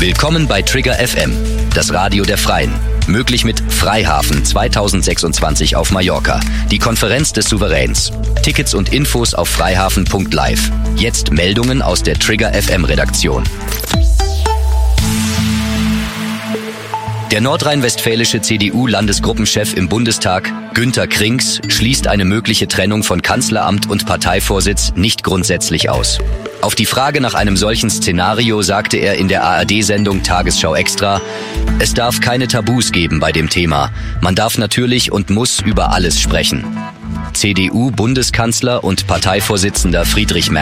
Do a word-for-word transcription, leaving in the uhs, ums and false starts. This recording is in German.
Willkommen bei Trigger F M, das Radio der Freien. Möglich mit Freihafen zweitausendsechsundzwanzig auf Mallorca, die Konferenz des Souveräns. Tickets und Infos auf freihafen punkt live. Jetzt Meldungen aus der Trigger F M Redaktion. Der nordrhein-westfälische C D U-Landesgruppenchef im Bundestag, Günter Krings, schließt eine mögliche Trennung von Kanzleramt und Parteivorsitz nicht grundsätzlich aus. Auf die Frage nach einem solchen Szenario sagte er in der A R D-Sendung Tagesschau Extra: Es darf keine Tabus geben bei dem Thema. Man darf natürlich und muss über alles sprechen. C D U-Bundeskanzler und Parteivorsitzender Friedrich Merz